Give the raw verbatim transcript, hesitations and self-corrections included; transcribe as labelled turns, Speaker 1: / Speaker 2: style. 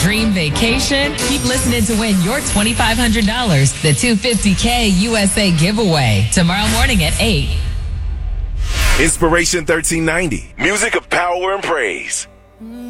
Speaker 1: dream vacation? Keep listening to win your twenty-five hundred dollars, the two hundred fifty thousand U S A giveaway, tomorrow morning at eight.
Speaker 2: Inspiration thirteen ninety. Music of power and praise.